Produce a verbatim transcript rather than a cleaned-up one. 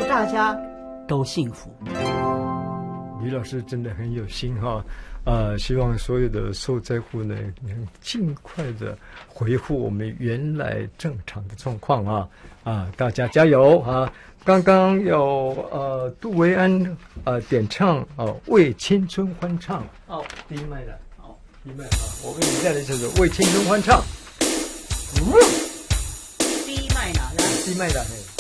大家都幸福。 李老师真的很有心哈，呃，希望所有的受灾户呢能尽快的恢复我们原来正常的状况啊啊！大家加油啊！刚刚有呃杜维安呃点唱哦、呃，为青春欢唱哦，第一麦了哦，第一麦啊，我为你带来这首为青春欢唱， 第一麦呢？ 第一麦了嘿。